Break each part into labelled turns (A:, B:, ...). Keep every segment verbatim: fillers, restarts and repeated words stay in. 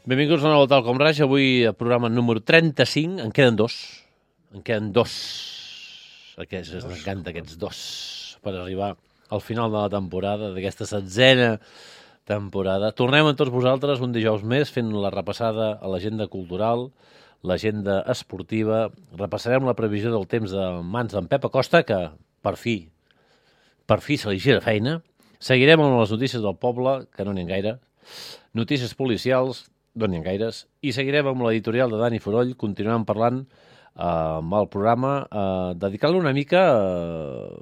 A: Benvinguts a una volta al Comraix. Avui el programa número trenta-cinc. En queden dos. En queden dos. Aquests, ens encanta aquests dos. Per arribar al final de la temporada, d'aquesta setzena temporada. Tornem amb tots vosaltres un dijous més fent la repassada a l'agenda cultural, l'agenda esportiva. Repassarem la previsió del temps de mans d'en Pep Acosta, que per fi, per fi se li gira feina. Seguirem amb les notícies del poble, que no n'hi ha gaire. Notícies policials, no n'hi ha gaires. I seguirem amb l'editorial de Dani Foroll. Continuem parlant eh, amb el programa, eh, dedicant-lo una mica eh,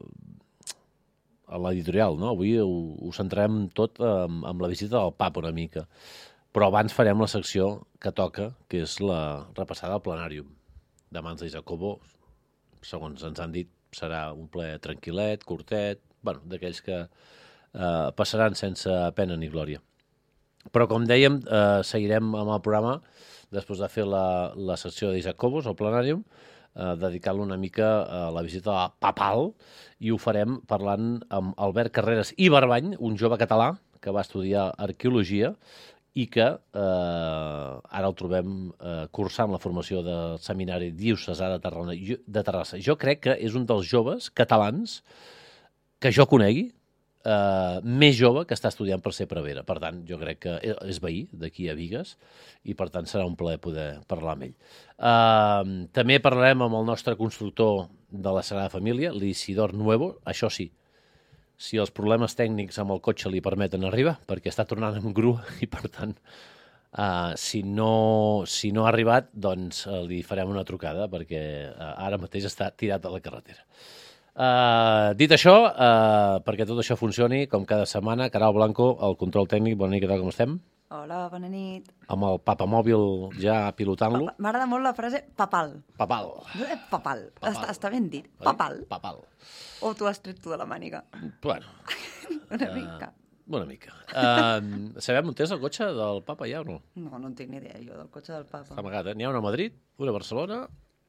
A: a l'editorial, no? Avui ho, ho centrem tot eh, amb la visita del pap una mica. Però abans farem la secció que toca, que és la repassada al plenàrium. De mans de Jacobo, segons ens han dit, serà un ple tranquil·let, curtet, bueno, d'aquells que eh, passaran sense pena ni glòria. Però, com dèiem, eh, seguirem amb el programa, després de fer la, la secció d'Isaac Cobos, al plenàrium, eh, dedicant-lo una mica a la visita papal, i ho farem parlant amb Albert Carreras i Barbany, un jove català que va estudiar arqueologia i que eh, ara el trobem eh, cursant la formació del seminari diocesà de Terrassa. Jo, de Terrassa. Jo crec que és un dels joves catalans que jo conegui, Uh, més jove que està estudiant per ser prevera. Per tant, jo crec que és veí d'aquí a Bigues i, per tant, serà un plaer poder parlar amb ell. Uh, també parlarem amb el nostre constructor de la Sagrada Família, l'Isidor Nuevo. Això sí, si els problemes tècnics amb el cotxe li permeten arribar, perquè està tornant amb grua i, per tant, uh, si, no, si no ha arribat, doncs uh, li farem una trucada, perquè uh, ara mateix està tirat a la carretera. Uh, dit això, uh, perquè tot això funcioni, com cada setmana, Caral Blanco, el control tècnic. Bona nit, què tal, com estem?
B: Hola, bona nit.
A: Amb el papamòbil ja pilotant-lo.
B: M'agrada molt la frase papal.
A: Papal.
B: Papal.
A: Papal.
B: Està, està ben dit. Papal.
A: Papal.
B: O tu has tret tu de la màniga.
A: Bueno.
B: Una mica.
A: Uh, una mica. Uh, sabem on és el cotxe del papa ja o no?
B: No, no en tinc ni idea, jo, del cotxe del papa.
A: Està amagat, eh? N'hi ha una a Madrid, una a Barcelona.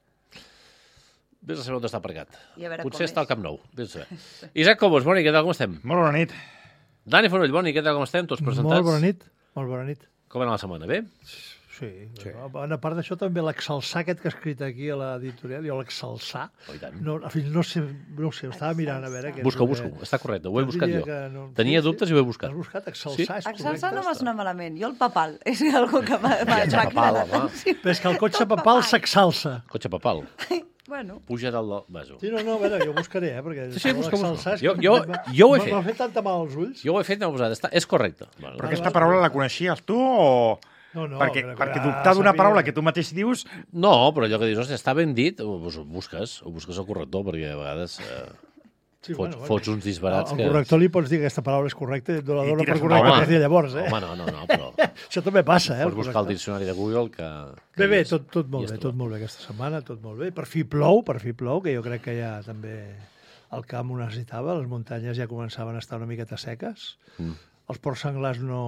A: Vés a saber on està aparcat. Potser està al Camp Nou. Vés a saber. Isaac Cobos, bona nit, què tal, com estem?
C: Molt bona nit.
A: Dani Foroll, bona nit, què tal, com estem? Tots presentats?
D: Molt bona nit. Molt bona nit.
A: Com va anar la setmana, bé?
D: Sí. sí. A part d'això, també l'exalçar aquest que ha escrit aquí a l'editorial, jo l'exalçar,
A: oh,
D: no, no sé, no sé, ho estava mirant a veure...
A: Busca, busca,
D: que...
A: està correcte, ho he buscat jo.
D: No...
A: Tenia
D: sí,
A: dubtes sí. I ho he buscat.
D: Has buscat, exalçar
A: sí?
D: és correcte.
B: Exalçar no m'ha sonat malament, jo el papal, és algo que m'ha
A: cridat.
B: Sí.
D: Però és que el cotxe papal s'exalça.
A: Cotxe papal.
B: Bueno.
A: Puja dalt del vaso.
D: Sí, no, no, a veure, jo buscaré, eh, perquè...
A: Sí, sí, busca, busca.
D: Jo,
A: jo, jo ho he fet.
D: M'ha fet tanta mal als ulls.
A: Jo ho he fet, no posat. Està, és correcte.
C: Bueno, Però aquesta paraula la coneixies tu o...?
D: No, no,
C: perquè,
D: però,
C: perquè
D: ah,
C: dubtar d'una
D: sabia...
C: paraula que tu mateix dius...
A: No, però allò que dius, hosti, està ben dit, ho, ho busques, ho busques al corrector, perquè a vegades eh,
D: sí,
A: fots,
D: bueno,
A: fots uns disbarats
D: al
A: que...
D: Al corrector li pots dir que aquesta paraula és correcta i la dona per
C: tires
D: correcta
A: home,
D: que dir llavors, eh?
A: Home, no, no, no, però...
D: Això també passa, eh?
A: Pots buscar el diccionari de Google que... que
D: bé, bé,
A: és,
D: tot, tot molt bé, tot molt bé aquesta setmana, tot molt bé. Per fi plou, per fi plou, que jo crec que ja també el camp ho necessitava, les muntanyes ja començaven a estar una miqueta seques. Mm. Els porcs senglars no,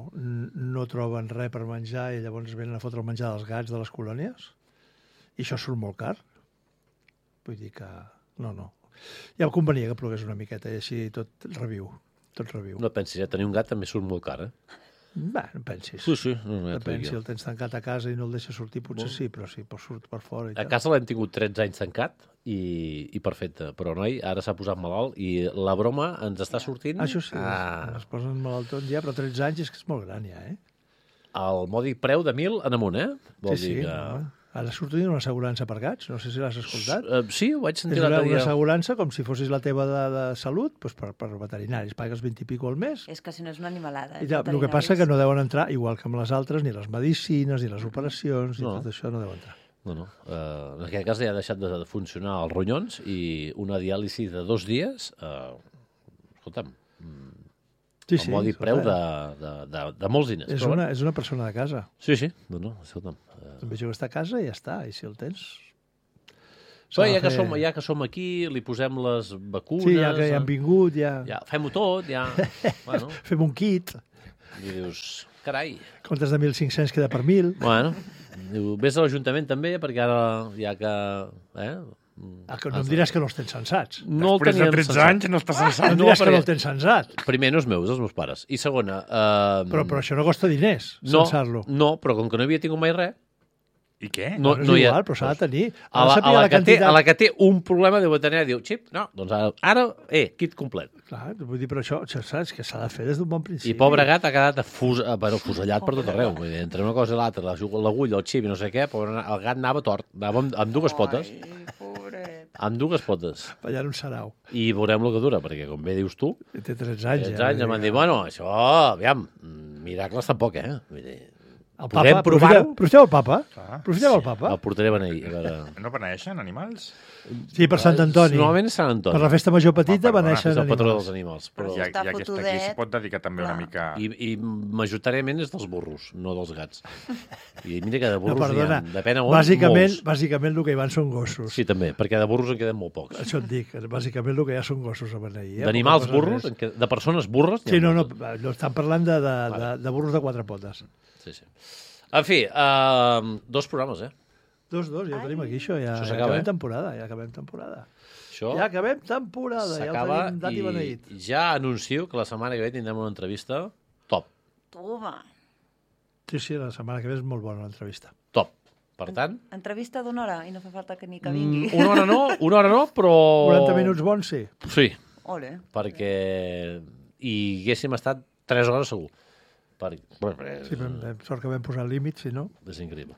D: no troben res per menjar i llavors venen a fotre el menjar dels gats de les colònies. I això surt molt car. Vull dir que... No, no. Ja convenia que plogués una miqueta i així tot reviu. Tot reviu.
A: No et pensis, eh? Tenir un gat també surt molt car, eh?
D: Bé, no pensis.
A: Sí, sí. No, no, ja
D: Depèn si el tens tancat a casa i no el deixes sortir, potser sí, però sí, però surt per fora. I
A: a casa l'hem tingut tretze anys tancat i, i perfecte. Però, noi, ara s'ha posat malalt i la broma ens està sortint...
D: Això sí,
A: ah.
D: es posen malaltons ja, però tretze anys és que és molt gran ja, eh?
A: El mòdic preu de mil en amunt, eh? Vol
D: sí,
A: dir
D: sí.
A: que...
D: No. Ara surt una assegurança per gats, no sé si l'has escoltat.
A: Uh, sí, ho vaig sentir
D: l'altre dia. És una
A: dia.
D: assegurança com si fossis la teva de, de salut, doncs per, per veterinaris. Pagues vint i pico al mes.
B: És que si no és una animalada.
D: I ja, el que passa que no deuen entrar, igual que amb les altres, ni les medicines, ni les operacions, no. I tot això no deu entrar.
A: No, no. Uh, en aquest cas ja ha deixat de funcionar els ronyons i una diàlisi de dos dies, uh, escolta'm,
D: sí,
A: el
D: sí,
A: mòdic preu de, de, de, de molts diners.
D: És una, és una persona de casa.
A: Sí, sí. No, no, escolta'm. Uh...
D: També jo està a casa i ja està, i si el tens...
A: Però ja, fer... que som, ja que som aquí, li posem les vacunes...
D: Sí, ja que ja han vingut, ja...
A: ja fem-ho tot, ja... bueno.
D: Fem un kit.
A: I dius, carai...
D: Comptes de mil cinc-cents queda per mil.
A: Bueno, diu, vés a l'Ajuntament també, perquè ara ja que... Eh?
D: Ah, que no em diràs que no els tens censats.
A: No el
C: Després de
A: teníem
C: tretze
A: censat.
C: anys no estàs
D: No
C: censat.
D: em
A: No,
D: diràs que
A: perquè-
D: no el tens censat.
A: Primer, no és meu, és dels meus pares. I segona... Uh,
D: Però, però això no costa diners,
A: no,
D: censar-lo.
A: no, però com que no havia tingut mai res,
C: I què?
A: no,
D: Bueno, és
A: no hi ha...
D: igual, però s'ha de tenir.
A: A
D: Ha de
A: la,
D: saber
A: a, la
D: la
A: que té,
D: quantitat.
A: a la que té un problema de veterinari diu, xip, no, doncs ara, ara eh, kit complet.
D: Clar, vull dir, però això, això saps que s'ha de fer des d'un bon principi.
A: I pobre gat ha quedat afus, eh, bueno, afusellat per tot arreu. Vull dir, entre una cosa i l'altra, la- l'agulla, el xip i no sé què, pobre, el gat anava tort. Anava amb, amb dues potes.
B: Ai, pobret.
A: Amb dues potes.
D: Ballant un sarau.
A: I veurem el que dura, perquè, com bé dius tu,
D: I té tretze anys.
A: tretze anys em van dir, bueno, això, aviam, miracles tampoc, eh? Vull dir,
D: El
A: podem
D: papa,
A: provar-ho?
D: aprofiteu el papa?
C: Clar.
D: Aprofiteu el papa?
A: el portaré a beneir. A veure...
C: No beneixen animals?
D: Sí, per Sant Antoni.
A: Normalment és Sant Antoni.
D: Per la festa major petita
C: Ah, perdona,
D: beneixen
A: És el patró
D: animals.
A: dels animals. Però...
C: I,
B: està
C: i aquest aquí
B: fotudet.
C: s'hi pot dedicar també una
B: Clar.
C: mica...
A: I, I majoritàriament és dels burros, no dels gats. I mira que de
D: No,
A: burros
D: perdona,
A: n'hi ha, depèn on,
D: bàsicament,
A: molts.
D: bàsicament el que hi van són gossos.
A: Sí, també, perquè de burros en queden molt pocs.
D: Això et dic, que bàsicament el que hi ha són gossos a beneir. Eh?
A: D'animals
D: Poca cosa
A: burros,
D: més.
A: en què- de persones burres... n'hi ha
D: Sí, no, no,
A: moltes.
D: no estan parlant de, de, de, de burros de quatre potes.
A: Sí, sí. En fi, uh, dos programes, eh?
D: Dos, dos, ja ho tenim aquí, això. Ja,
A: Això
D: ja
A: s'acaba,
D: acabem
A: eh?
D: temporada, ja acabem temporada.
A: Això
D: Ja acabem temporada, ja el
A: s'acaba
D: tenim dat i,
A: i
D: beneït.
A: ja anuncio que la setmana que ve tindrem una entrevista top,
B: Toma.
D: Sí, sí, la setmana que ve és molt bona l'entrevista.
A: top. Per tant,
B: Entrevista d'una hora i no fa falta que ni que
A: mm,
B: vingui.
A: una hora no, una hora no, però...
D: quaranta minuts bons, sí.
A: Sí,
B: Ole.
A: perquè hi haguéssim estat tres hores segur. Per...
D: Sí, vam, vam, sort que vam posar límit, si no...
A: És increïble.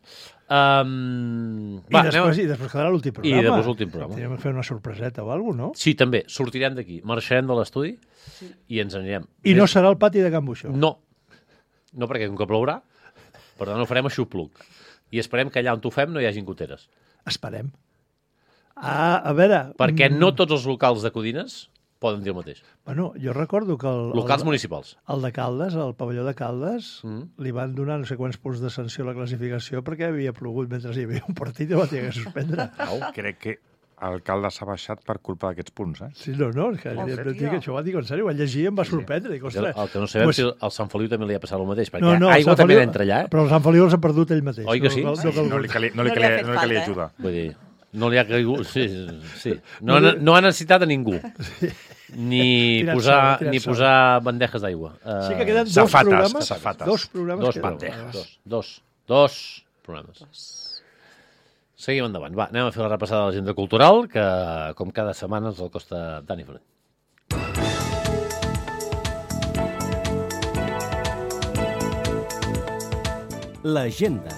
A: Um,
D: I,
A: va,
D: després,
A: anem...
D: I després quedarà l'últim
A: I
D: programa.
A: després l'últim programa.
D: Tenim que fer una sorpreseta o alguna cosa, no?
A: Sí, també. Sortirem d'aquí, marxarem de l'estudi i ens anirem.
D: I no
A: Més-
D: serà el pati de Can Buixó.
A: No. No, perquè com que plourà, per tant ho farem a xupluc. I esperem que allà on ho fem no hi hagi goteres.
D: Esperem. Ah, a veure...
A: Perquè
D: mm,
A: no tots els locals de Codines poden dir el mateix.
D: Bueno, jo recordo que el,
A: Locals
D: el,
A: municipals.
D: el de Caldes, el pavelló de Caldes,
A: Mm.
D: li van donar no sé quants punts de sanció a la classificació perquè havia plogut mentre hi havia un partit i el va tenir que suspendre.
C: Au, crec que l'alcalde s'ha baixat per culpa d'aquests punts, eh?
D: Sí, no, no, és que,
B: Oh,
D: oh,
B: tio.
D: que això ho va dir en sèrio, ho vaig llegir i em va sorprendre. Dic,
A: El,
D: ostres,
A: el que no sabem
D: pues-
A: si al Sant Feliu també li ha passat el mateix, perquè
D: no, no,
A: aigua
D: Sant
A: també
D: Feliu-
A: entra allà, eh?
D: Però el Sant Feliu els ha perdut ell mateix.
A: Oi que sí?
D: No, no,
C: Sí,
D: no,
C: no li calia, no li
B: No li ha
C: calia,
B: fet
C: no li calia
B: falta, eh?
C: ajuda.
A: Vull dir, no li ha caigut... Sí, sí. No, no, no ha necessitat a ningú. Ni
D: Tirat
A: posar,
D: sol, tirat
A: ni
D: sol.
A: posar bandejes d'aigua.
D: Sí que
A: Uh,
D: queden dos
C: safates,
D: programes.
C: safates.
D: Dos programes.
A: dos,
D: queden.
A: bandejes. Dos, dos, dos programes. Seguim endavant. Va, anem a fer la repassada de l'agenda cultural, que com cada setmana ens el costa tan diferent.
E: L'agenda.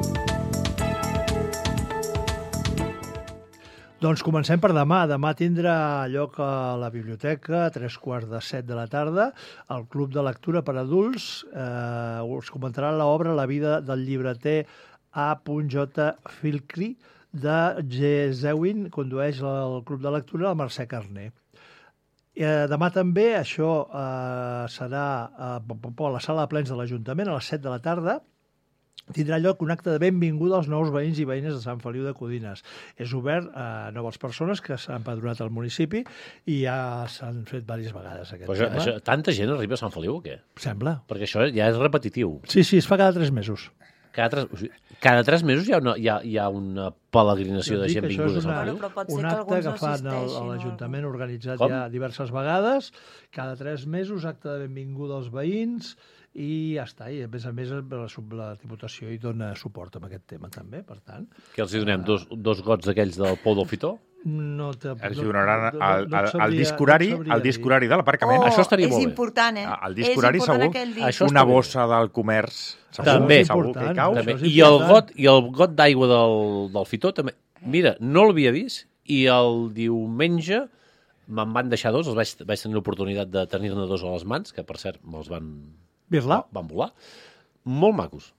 D: Doncs comencem per demà. Demà tindrà lloc a la biblioteca a tres quarts de set de la tarda el Club de Lectura per Adults. Eh, us comentarà l'obra La vida del llibreter A J. Filcri de G. Zewin. Condueix el Club de Lectura la Mercè Carner. Eh, demà també, això eh, serà eh, a la sala de plens de l'Ajuntament a les set de la tarda. Tindrà lloc un acte de benvinguda als nous veïns i veïnes de Sant Feliu de Codines. És obert a noves persones que s'han empadronat al municipi i ja s'han fet diverses vegades aquest
A: Però això,
D: tema.
A: això, tanta gent arriba a Sant Feliu o què?
D: Sembla.
A: Perquè això ja és repetitiu.
D: Sí, sí, es fa cada tres mesos.
A: Cada tres, o sigui, cada tres mesos hi ha una, hi ha, hi ha una peregrinació
D: Jo
A: de
D: dic
A: gent
D: que això
A: vinguda a
D: és
A: Sant
D: una-
A: Feliu.
B: Però pot ser
D: un
B: que
D: acte
B: alguns
D: que
B: no
D: fan al-
B: assisteixin
D: a
B: o
D: l'Ajuntament organitzat
A: Com?
D: ja diverses vegades, cada tres mesos, acte de benvinguda als veïns, i ja està. I a més a més la, sub- la Diputació hi dona suport amb aquest tema també, per tant.
A: Que els hi donem dos, dos gots d'aquells del Pou del Fitó?
D: No te,
C: Els
D: no-
C: donaran
D: no-
C: al,
D: no et
C: al,
D: sabria-
C: al disc horari,
D: no et sabria
C: al
D: dir.
C: disc horari de l'aparcament.
B: Oh,
A: Això estaria
B: és
A: molt bé.
B: important, eh?
C: Al disc
B: És
C: horari
B: important
C: segur.
B: aquell disc.
A: Això
C: Una
A: està bé.
C: bossa del comerç. Segur,
A: També.
C: segur que hi cau.
A: També.
D: Això és
A: I el
D: important.
A: got, i el got d'aigua del, del Fitó també. Mira, no l'havia vist i el diumenge me'n van deixar dos, els vaig, vaig tenir l'oportunitat de tenir-ne dos a les mans, que per cert me'ls van,
D: Birla.
A: van volar. Molt macos.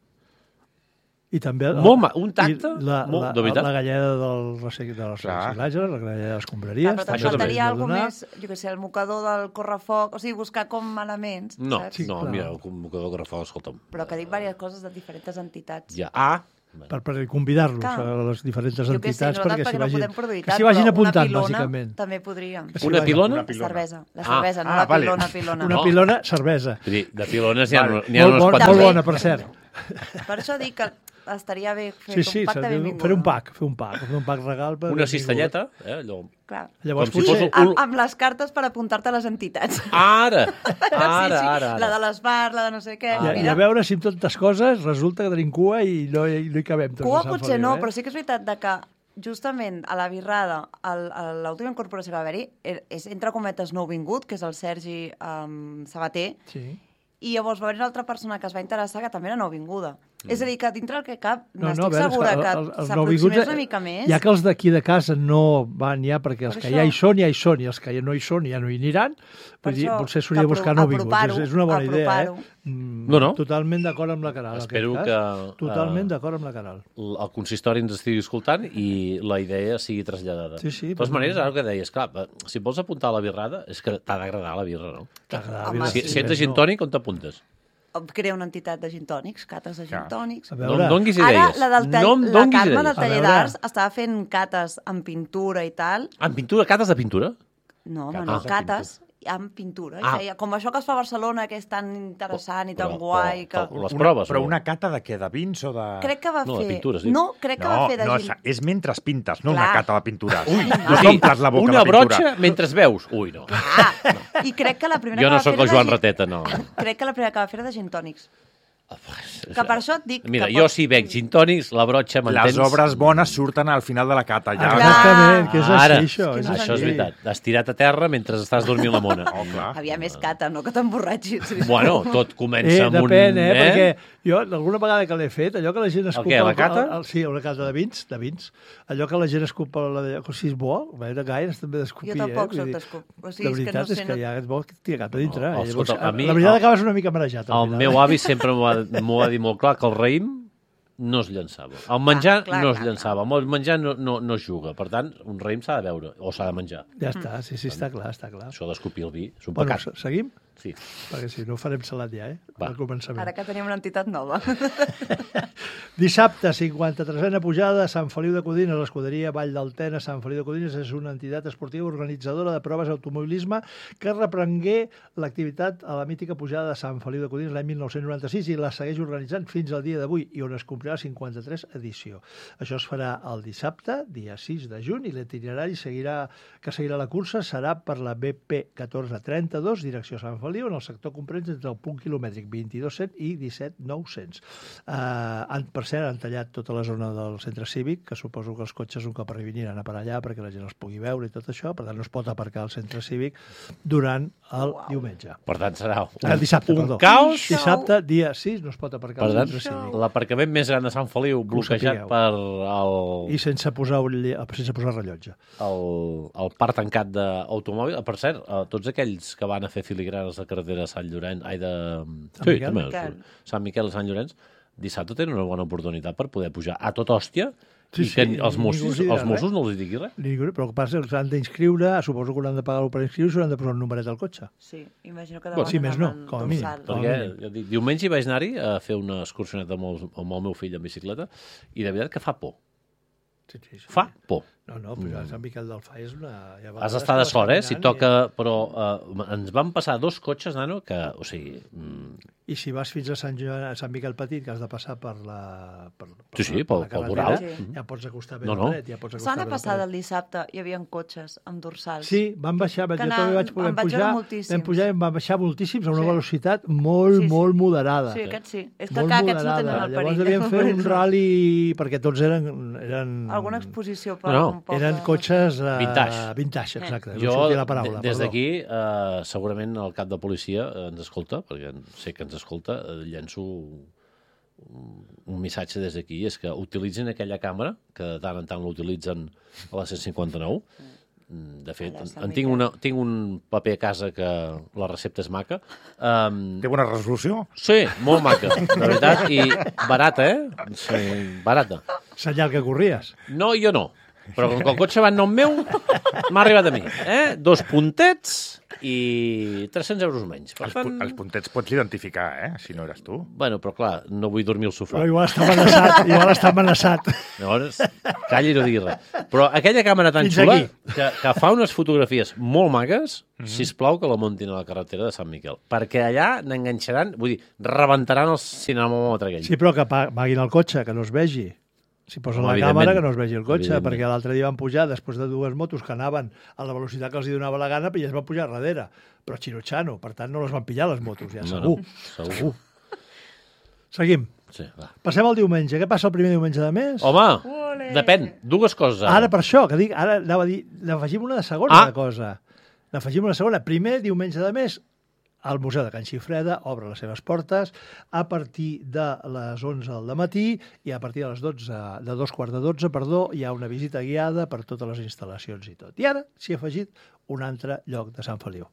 D: I també el-
A: Molt ma- un tacte,
D: i la,
A: molt-
D: la,
A: de veritat.
D: la galleda del recic, de la
C: Clar.
D: reciclatge, la galleda de les
B: Clar,
D: escombraries.
B: però te'n
A: Això també.
B: faltaria
D: hem de
B: alguna
D: donar.
B: més, jo què sé, el mocador del correfoc, o sigui, buscar com elements,
A: No,
B: saps?
D: Sí,
A: no,
D: clar.
A: mira, el convocador que refà, escolta'm.
B: Però que dic diverses coses de diferents entitats.
A: Ja, ah,
D: Per, per convidar-los
B: Clar.
D: a les diferents
B: Jo què sé,
D: entitats
B: nosaltres
D: perquè s'hi
B: perquè no
D: vagin,
B: podem produir
D: que
B: tant,
D: s'hi vagin
B: però
D: apuntant,
B: una pilona
D: bàsicament.
B: també podríem.
D: Que s'hi
A: una
D: vagin.
A: pilona?
C: Una
B: La
C: pilona.
B: cervesa, la
A: Ah.
B: cervesa, no
C: Ah,
B: la
C: vale.
B: pilona, pilona.
D: Una
A: No.
D: pilona, cervesa.
A: vull dir, de pilones n'hi ha,
C: Vale.
A: n'hi ha
D: Molt,
A: unes
D: bon,
A: quantes.
D: molt bona, per cert.
B: Per això dic que estaria bé fer
D: Sí, sí,
B: un pack de
D: s'ha de-
B: benvinguda.
D: fer un pack, fer un pack, fer un pack regal. Per
A: Una
D: benvinguda.
A: cistelleta, eh, allò.
B: Clar.
D: Llavors,
A: Com si
D: potser...
A: fos un-
B: Amb, amb les cartes per apuntar-te a les entitats.
A: Ara,
B: sí,
A: ara,
B: sí.
A: ara,
B: La
A: ara.
B: de l'Esbar, la de no sé què.
D: I, I
B: Mira,
D: a veure si amb tantes coses resulta que tenim cua i no, hi- no hi cabem tots.
B: cua
D: a Sant
B: potser
D: Feliu,
B: no,
D: eh?
B: però sí que és veritat de que justament a la birrada, el- el- l'última incorporació que va haver-hi er- és, entre cometes, nouvingut, que és el Sergi um, Sabater,
D: Sí.
B: i llavors va haver una altra persona que es va interessar que també era nouvinguda. Mm. És a dir, que dintre el que cap,
D: No, no, a
B: n'estic
D: veure, és
B: segura
D: el-
B: que,
D: el- els
B: s'aproximés
D: nouvinguts,
B: una mica més.
D: Ja que els d'aquí de casa no van ja, perquè els
B: Per
D: que
B: això-
D: ja hi són, ja hi són, i els que ja no hi són ja no hi aniran,
B: Per
D: vull dir,
B: això,
D: potser
B: que
D: s'hauria de buscar
B: apro-
D: nouvinguts.
B: apropar-ho,
D: És, és una bona idea, eh?
B: apropar-ho.
D: Mm,
A: No, no.
D: Totalment d'acord amb la Caral, en
A: Espero
D: aquest
A: que,
D: cas. Totalment
A: eh,
D: d'acord amb la Caral.
A: el consistori ens estigui escoltant i la idea sigui traslladada.
D: Sí, sí,
A: De totes
D: però-
A: maneres, ara el que deies, clar, eh, si et vols apuntar a la birrada, és que t'ha d'agradar la birra, no?
D: T'agrada,
B: Home,
D: mira,
A: Si,
B: sí,
A: si ets de
D: no.
A: gin tònic, on t'apuntes?
B: Crea una entitat de gintònics, cates de
C: Clar.
B: gintònics.
D: A
A: No
D: veure,
A: em donguis
B: Ara,
A: idees.
B: la, del tall,
A: no em
B: la
A: donguis
B: Carme
A: idees.
B: del taller
D: A veure.
B: d'arts estava fent cates amb pintura i tal.
A: En pintura, cates de pintura?
B: No, home,
C: Cates
B: no,
C: de
B: cates amb pintura.
A: Ah.
B: I feia, com això que es fa a Barcelona, que és tan interessant i tan
A: Però-
B: guai.
A: però-
B: que...
A: però les
C: Una-
A: proves,
C: Però
A: o-
C: una cata de què? De vins o de...
B: Crec que va
A: No, de
B: fer...
A: pintures, dic.
B: no, crec que
C: no,
B: va fer de
C: no,
B: gin...
C: és, és mentre pintes, no
B: Clar.
C: una cata de pintures. Ui,
B: no.
C: no t'omples la boca
A: Una
C: de pintura.
A: brotxa mentre veus. Ui, no.
B: Ah, i crec que la primera
A: Jo
B: que
A: no
B: va
A: sóc
B: fer
A: el
B: era
A: Joan
B: de gin-
A: Rateta, no.
B: Crec que la primera que va fer era de gintònics. Que per això et dic...
A: Mira,
B: que
A: jo
B: pot-
A: si veig gin tònics, la brotxa, m'entens?
C: Les obres bones surten al final de la cata. Ja.
B: Clar.
D: Exactament, que és
A: Ara,
D: així, això.
B: És que no
A: això és
B: sentit.
A: veritat. Estirat a terra mentre estàs dormint la mona.
C: Oh, clar.
B: Havia més cata, no que t'emborratxis.
A: Bueno, tot comença
D: Eh,
A: amb un...
D: depèn, eh? Perquè jo, alguna vegada que l'he fet, allò que la gent escupa...
A: què, la
D: el-
A: cata?
D: El, el, sí, una cata de vins, de vins. Allò que la gent escupa, la de, si és bo, va de gaires també d'escopir,
B: Jo tampoc
D: eh?
B: soc
D: Vull dir,
B: d'escup. O sigui,
D: la
B: és que
D: veritat
B: no sé,
D: és que
B: no-
D: ja és bo que tira cap a dintre.
A: No,
D: eh?
A: escolta,
D: Llavors,
A: a mi-
D: la veritat
A: el-
D: acabes una mica marejat. al
A: El
D: final,
A: meu
D: eh?
A: avi sempre m'ho va, m'ho va dir molt clar, que el raïm no es llançava. El menjar
B: clar,
A: no es
B: clar,
A: llançava. El menjar no, no, no es juga. Per tant, un raïm s'ha de beure, o s'ha de menjar.
D: Ja està, sí, sí, està clar, està clar.
A: Això d'escopir el vi és un
D: Bueno,
A: pecat.
D: se- seguim?
A: Sí.
D: Perquè si no farem salat ja, eh?
A: Va.
D: Al començament.
B: Ara que tenim una entitat nova.
D: Dissabte, cinquanta-tresena pujada a Sant Feliu de Codines. L'escuderia Vall d'Altena Sant Feliu de Codines és una entitat esportiva organitzadora de proves d'automobilisme que reprengué l'activitat a la mítica pujada de Sant Feliu de Codines l'any mil nou-cents noranta-sis i la segueix organitzant fins al dia d'avui i on es complirà la cinquanta-tresena edició. Això es farà el dissabte, dia sis de juny, i l'itinerari seguirà, que seguirà la cursa serà per la B P catorze trenta-dos, direcció Sant Feliu, en el sector comprens entre el punt quilomètric vint-i-dos cent i disset nou-cents. Uh, han, per cert, han tallat tota la zona del centre cívic, que suposo que els cotxes un cop arribin aniran a per allà perquè la gent els pugui veure i tot això, per tant no es pot aparcar al centre cívic durant el
B: Uau.
D: diumenge.
A: Per tant, serà un,
D: El dissabte,
A: un
D: perdó.
A: caos.
D: Dissabte, dia sis, no es pot aparcar
A: Per
D: al
A: tant,
D: centre cívic.
A: l'aparcament més gran de Sant Feliu bloquejat
D: sapigueu.
A: per el,
D: I sense posar, un lle- sense posar rellotge.
A: el, el parc tancat d'automòbil. Per cert, eh, tots aquells que van a fer filigranes de carretera a Sant Llorenç, ai, de...
D: Sant
A: sí,
D: Miquel?
A: també,
B: Miquel.
A: Sant Miquel i Sant Llorenç, dissabte tenen una bona oportunitat per poder pujar a tot hòstia
D: Sí,
A: i que
D: sí,
A: els
D: ningú
A: Mossos,
D: els hi dirà
A: els Mossos
D: res.
A: no els hi digui res.
D: Ningú- Però el que passa és que s'han d'inscriure, suposo que hauran de pagar-ho per inscriure, s'hauran de posar un numeret al cotxe.
B: Sí, imagino que
A: Bueno,
B: demanen
D: sí, més no,
B: el
D: com a mínim.
B: dorsal.
D: Com a
A: Perquè,
D: mínim.
A: ja dic, diumenge hi vaig anar-hi a fer una excursioneta amb el, amb el meu fill en bicicleta i de veritat que fa por.
D: Sí, sí, sí.
A: Fa por.
D: No, no, però mm. Sant Miquel del Fai és una... Ja
A: Has d'estar de sort, eh? Si toca... Però uh, ens van passar dos cotxes, nano, que, o sigui... Mm,
D: I si vas fins a Sant, Joan, a Sant Miquel Petit, que has de passar per la... Per, per
A: Sí, sí,
D: la,
A: pel-
D: la
A: pel
D: carretera,
A: voral.
B: Sí.
D: ja pots acostar bé
A: No,
D: al
A: no.
D: dret. Ja pots acostar
B: Setmana
D: bé al
B: passada,
D: dret.
B: el dissabte, hi havia cotxes amb dorsals.
D: Sí, van baixar,
B: Que
D: jo
B: anar-
D: també vaig poder
B: en vaig
D: pujar,
B: veure moltíssims.
D: vam pujar i em van baixar moltíssims a una
B: Sí.
D: velocitat molt,
B: Sí, sí.
D: molt moderada.
B: Sí, aquests sí. És que
D: Molt
B: clar, aquests no
D: moderada.
B: tenen el
D: Llavors
B: perill.
D: devien fer un rally, perquè tots eren... eren
B: Alguna exposició per
A: No,
B: un poc
D: Eren
B: de-
D: cotxes... Uh,
A: Vintage.
D: Vintage, exacte.
A: jo,
D: no sortia la paraula,
A: de- des
D: perdó.
A: d'aquí, uh, segurament el cap de policia eh, ens escolta, perquè sé que ens escolta, uh, llenço un, un missatge des d'aquí, és que utilitzin aquella càmera, que de tant en tant l'utilitzen a la cent cinquanta-nou. Mm, De fet,
B: Allà a Sant
A: en tinc,
B: Miquel.
A: una, tinc un paper a casa que la recepta és maca. Um,
C: Té bona resolució?
A: sí, molt maca, de veritat, i barata, eh? Sí, barata.
D: Senyal que corries.
A: No, jo no. Però com que el cotxe va en nom meu, m'ha arribat a mi. Eh? Dos puntets i tres-cents euros menys. Per
C: Els,
A: tant...
C: pu els puntets pots identificar, eh? Si no eres tu.
A: Bueno, però clar, no vull dormir al sofà.
D: Però igual està amenaçat, igual està amenaçat.
A: Llavors, calla i no digui res. Però aquella càmera tan
D: Fins
A: xula,
D: aquí.
A: que, que fa unes fotografies molt maques,
C: Mhm.
A: sisplau que la montin a la carretera de Sant Miquel. Perquè allà n'enganxaran, vull dir, rebentaran el cinemòmetre aquell.
D: Sí, però que pa- paguin el cotxe, que no es vegi. Si posen
A: Home,
D: la
A: evidentment.
D: càmera, que no es vegi el cotxe,
A: Evidentment.
D: perquè l'altre dia van pujar, després de dues motos que anaven a la velocitat que els hi donava la gana, i es va pujar darrere. Però xinutxano, per tant, no les van pillar, les motos, ja segur.
A: No, segur.
D: Seguim.
A: Sí, va.
D: Passem al diumenge. Què passa el primer diumenge de mes?
A: Home,
B: Ole.
A: depèn. Dues coses.
D: Ara, per això, que dic, ara anava a dir, n'afegim una de segona,
A: Ah.
D: de cosa. N'afegim una segona. Primer diumenge de mes, el Museu de Can Xifreda obre les seves portes a partir de les onze del matí i a partir de les dotze, de dos quarts de dotze, perdó, hi ha una visita guiada per totes les instal·lacions i tot. I ara s'hi ha afegit un altre lloc de Sant Feliu.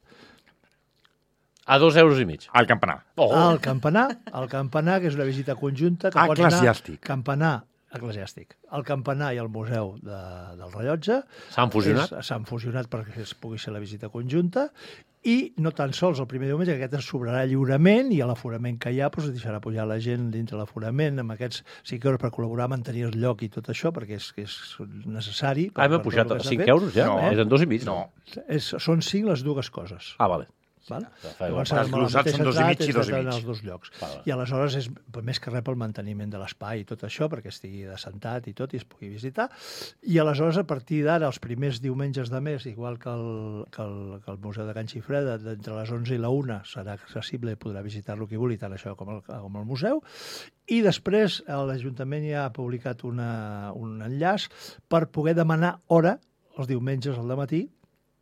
A: A dos euros i mig.
C: Al campanar.
A: Oh.
D: El campanar, el campanar, que és una visita conjunta que pots
C: Eclesiàstic.
D: anar... Campanar eclesiàstic. El campanar i el museu de, del rellotge
A: S'han fusionat?
D: és- S'han fusionat perquè es pugui ser la visita conjunta i no tan sols el primer diumenge, que aquest es sobrarà lliurement i a l'aforament que hi ha doncs, es deixarà pujar la gent dintre l'aforament amb aquests cinc euros per col·laborar a mantenir el lloc i tot això, perquè és, que és necessari. Per,
A: Ah, hem
D: per tot
A: pujat
D: el
A: a
D: que s'ha
A: cinc
D: fet.
A: euros ja?
C: No.
A: És en dos i mig,
C: No.
D: És, són cinc les dues coses.
A: Ah, vale.
D: Val?
A: fa igual.
D: Llavors, amb la
C: Desglossats
D: mateixa
C: són dos i
D: edat,
C: mig i
D: ets
C: dos i
D: en
C: mig.
D: els dos llocs.
A: Val, val.
D: I aleshores és per més que rep el manteniment de l'espai i tot això, perquè estigui descentat i tot, i es pugui visitar. I aleshores, a partir d'ara, els primers diumenges de mes, igual que el, que el, que el Museu de Can Xifreda, d'entre les onze i la una serà accessible i podrà visitar-lo qui vulgui, tant això com el, com el museu. I després eh, l'Ajuntament ja ha publicat una, un enllaç per poder demanar hora els diumenges al matí,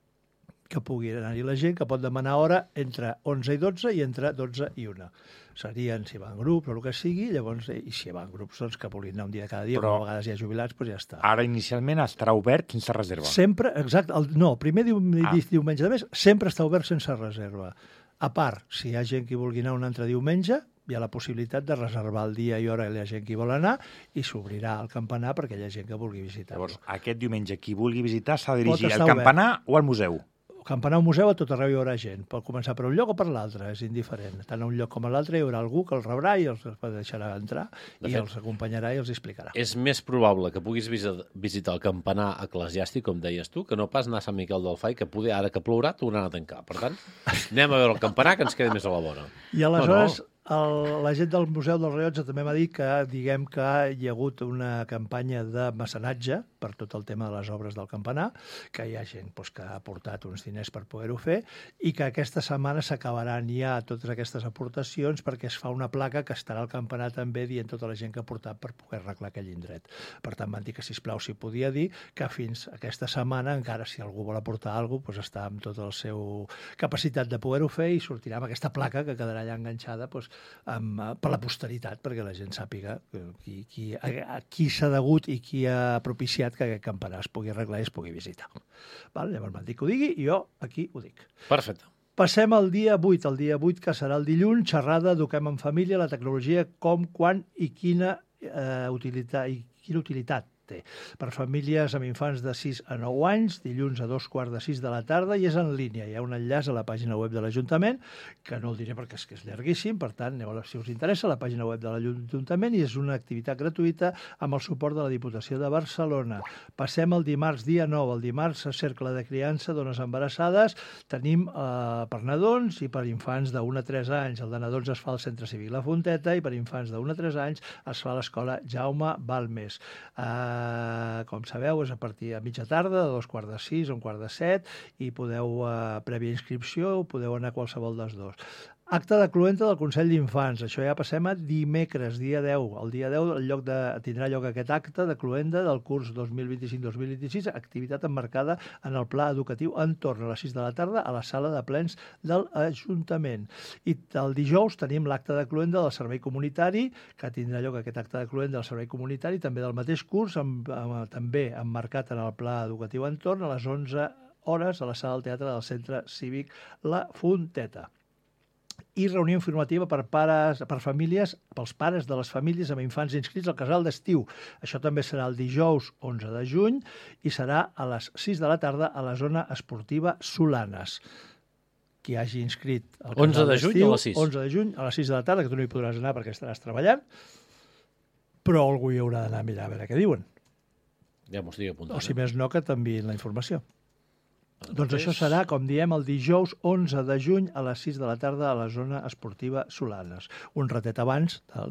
D: que pugui anar-hi la gent, que pot demanar hora entre onze i dotze i entre dotze i una. Serien, si van grups o el que sigui, llavors, i si van grups, doncs que vulguin anar un dia de cada dia,
C: Però-
D: però a vegades hi ha jubilats, doncs ja està.
C: Ara inicialment estarà obert sense reserva.
D: Sempre, exacte, el, no, el primer dium,
C: Ah.
D: diumenge de mes sempre està obert sense reserva. A part, si hi ha gent que vulgui anar un altre diumenge, hi ha la possibilitat de reservar el dia i hora que hi ha gent que hi vol anar i s'obrirà el campanar perquè hi ha gent que vulgui visitar-lo.
C: Llavors, aquest diumenge, qui vulgui visitar s'ha de dirigir
D: estar
C: al campanar o al museu.
D: Campanar o museu, a tot arreu hi haurà gent. Pot començar per un lloc o per l'altre, és indiferent. Tant a un lloc com a l'altre hi haurà algú que els rebrà i els deixarà entrar
A: De
D: i
A: fet,
D: els acompanyarà i els explicarà.
A: És més probable que puguis visi- visitar el campanar eclesiàstic, com deies tu, que no pas anar a Sant Miquel del Fai, que poder, ara que plourà, tornarà a tancar. Per tant, anem a veure el campanar, que ens queda més a la vora.
D: I aleshores, el, la gent del Museu del Rellotge també m'ha dit que, diguem que hi ha hagut una campanya de mecenatge per tot el tema de les obres del campanar, que hi ha gent doncs, que ha aportat uns diners per poder-ho fer i que aquesta setmana s'acabaran ja totes aquestes aportacions perquè es fa una placa que estarà al campanar també dient tota la gent que ha aportat per poder arreglar aquell indret. Per tant, van dir que, sisplau, si podia dir que fins aquesta setmana, encara si algú vol aportar alguna cosa, doncs està amb tota la seva capacitat de poder-ho fer i sortirà amb aquesta placa que quedarà allà enganxada doncs, amb, eh, per la posteritat, perquè la gent sàpiga que qui, qui, a, a qui s'ha degut i qui ha propiciat que aquest campanar es pugui arreglar i es pugui visitar. Val? Llavors m'han dit que ho digui i jo aquí ho dic.
A: Perfecte.
D: Passem al dia vuit. El dia vuit, que serà el dilluns, xerrada Eduquem en família, la tecnologia, com, quan i quina, eh, utilitat, i quina utilitat té. Per famílies amb infants de sis a nou anys, dilluns a dos quarts de sis de la tarda, i és en línia. Hi ha un enllaç a la pàgina web de l'Ajuntament, que no el diré perquè és que és llarguíssim, per tant, aneu a la, si us interessa, a la pàgina web de l'Ajuntament, i és una activitat gratuïta amb el suport de la Diputació de Barcelona. Passem al dimarts, dia nou. El dimarts, a Cercle de Criança, dones embarassades, tenim eh, per nadons i per infants d'un a tres anys. El de nadons es fa al Centre Cívic La Fonteta i per infants d'un a tres anys es fa a l'Escola Jaume Balmes. Eh, com sabeu, és a partir de mitja tarda, de dos quarts de sis o un quart de set, i podeu, eh, prèvia inscripció, podeu anar a qualsevol dels dos. Acte de cluenta del Consell d'Infants. Això ja passem a dimecres, dia deu. El dia deu el lloc de, tindrà lloc aquest acte de cluenda del curs dos mil vint-i-cinc dos mil vint-i-sis, activitat emmarcada en el pla educatiu entorn a les sis de la tarda a la sala de plens de l'Ajuntament. I el dijous tenim l'acte de cluenda del servei comunitari, que tindrà lloc aquest acte de cluenda del servei comunitari, també del mateix curs, amb, amb, també emmarcat en el pla educatiu entorn a les onze hores a la sala del teatre del Centre Cívic La Fonteta. i reunió informativa per pares, per famílies, pels pares de les famílies amb infants inscrits al casal d'estiu. Això també serà el dijous onze de juny i serà a les sis de la tarda a la zona esportiva Solanes. Qui hagi inscrit al casal
A: onze de juny
D: d'estiu,
A: a les sis.
D: onze de juny a les sis de la tarda, que tu no hi podràs anar perquè estaràs treballant, però algú hi haurà d'anar a mirar a veure què diuen.
A: Ja m'ho estic apuntant.
D: O si més no, que t'enviïn la informació.
A: eh?
D: Doncs això serà, com diem, el dijous onze de juny a les sis de la tarda a la zona esportiva Solanes. Un ratet abans del